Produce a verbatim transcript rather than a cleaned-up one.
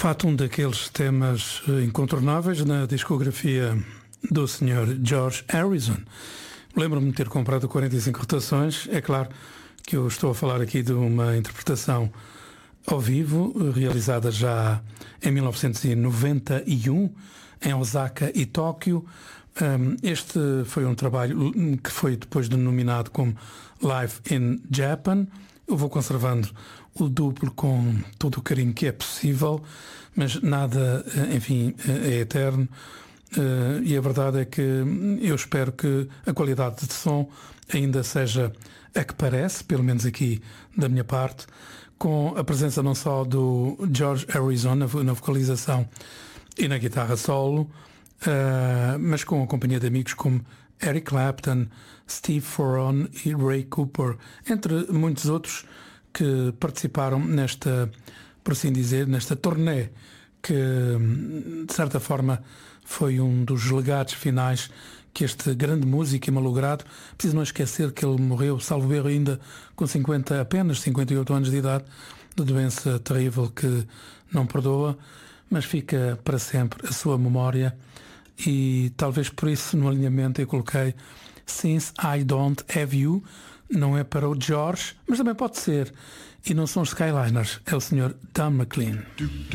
facto um daqueles temas incontornáveis na discografia do senhor George Harrison. Lembro-me de ter comprado quarenta e cinco rotações. É claro que eu estou a falar aqui de uma interpretação ao vivo, realizada já em mil novecentos e noventa e um, em Osaka e Tóquio. Este foi um trabalho que foi depois denominado como Live in Japan. Eu vou conservando o duplo com todo o carinho que é possível, mas nada, enfim, é eterno. E a verdade é que eu espero que a qualidade de som ainda seja a que parece, pelo menos aqui da minha parte, com a presença não só do George Harrison na vocalização e na guitarra solo, Uh, mas com a companhia de amigos como Eric Clapton, Steve Foron e Ray Cooper, entre muitos outros que participaram nesta, por assim dizer, nesta turnê que, de certa forma, foi um dos legados finais que este grande músico e malogrado. Preciso não esquecer que ele morreu, salvo erro, ainda com cinquenta, apenas cinquenta e oito anos de idade, de doença terrível que não perdoa, mas fica para sempre a sua memória. E talvez por isso no alinhamento eu coloquei Since I Don't Have You. Não é para o George, mas também pode ser. E não são os Skyliners, é o senhor Don McLean.